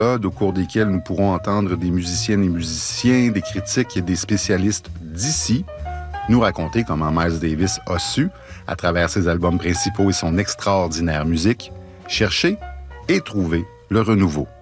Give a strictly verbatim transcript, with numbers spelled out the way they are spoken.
au cours desquels nous pourrons entendre des musiciennes et musiciens, des critiques et des spécialistes d'ici nous raconter comment Miles Davis a su, à travers ses albums principaux et son extraordinaire musique, chercher et trouver le renouveau.